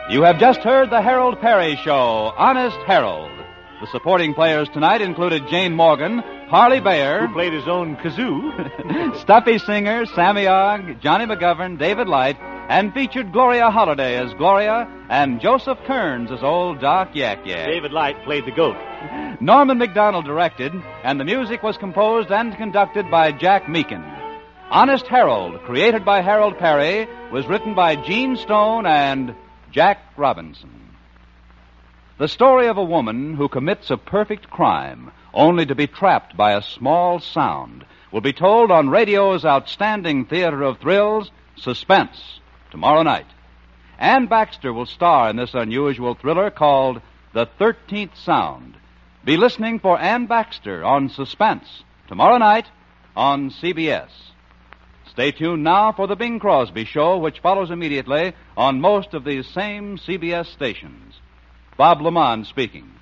You have just heard the Harold Perry Show, Honest Harold. The supporting players tonight included Jane Morgan, Parley Bayer, who played his own kazoo, Stuffy Singer, Sammy Ogg, Johnny McGovern, David Light, and featured Gloria Holliday as Gloria and Joseph Kearns as old Doc Yak Yak. David Light played the goat. Norman McDonald directed, and the music was composed and conducted by Jack Meakin. Honest Harold, created by Harold Perry, was written by Gene Stone and Jack Robinson. The story of a woman who commits a perfect crime only to be trapped by a small sound will be told on radio's outstanding theater of thrills, Suspense, tomorrow night. Ann Baxter will star in this unusual thriller called The 13th Sound. Be listening for Ann Baxter on Suspense tomorrow night on CBS. Stay tuned now for the Bing Crosby Show, which follows immediately on most of these same CBS stations. Bob LeMond speaking.